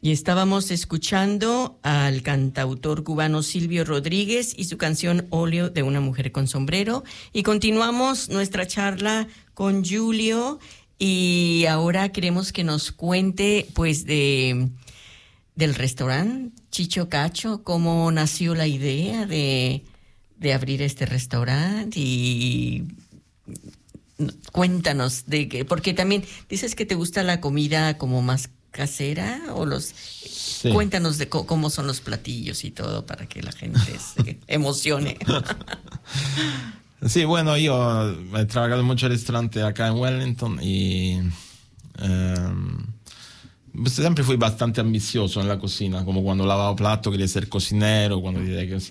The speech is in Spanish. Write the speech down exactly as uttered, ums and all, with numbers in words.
Y estábamos escuchando al cantautor cubano Silvio Rodríguez y su canción Óleo de una mujer con sombrero. Y continuamos nuestra charla con Julio y ahora queremos que nos cuente pues de del restaurante Chicho Cacho, cómo nació la idea de, de abrir este restaurante y cuéntanos de que, porque también dices que te gusta la comida como más casera o los sí. Cuéntanos de co- cómo son los platillos y todo para que la gente se emocione. Sí, bueno, yo he trabajado en muchos restaurantes acá en Wellington y um, pues siempre fui bastante ambicioso en la cocina, como cuando lavaba plato quería ser cocinero, cuando quería